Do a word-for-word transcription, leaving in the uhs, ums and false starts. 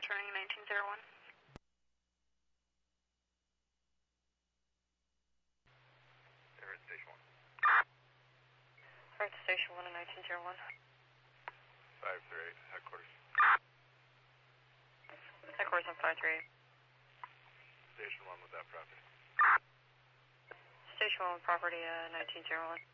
returning nineteen zero one. They're at Station one. Alright, Station one and nineteen zero one. five three eight, headquarters. Headquarters on five three eight. Station one with that property. Station one with property uh, nineteen zero one.